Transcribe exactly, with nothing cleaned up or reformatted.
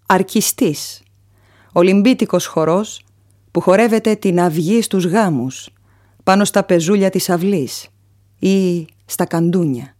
αρκιστής, ολυμπίτικος χορός που χορεύεται την αυγή στους γάμους, πάνω στα πεζούλια της αυλής ή στα καντούνια.